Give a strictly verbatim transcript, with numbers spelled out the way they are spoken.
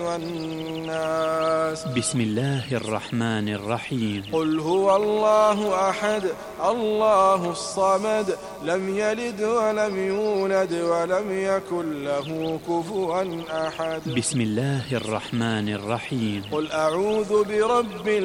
والناس. بسم الله الرحمن الرحيم. قل هو الله أحد الله الصمد لم يلد ولم يولد ولم يكن له كفوا أحد. بسم الله الرحمن الرحيم. قل أعوذ برب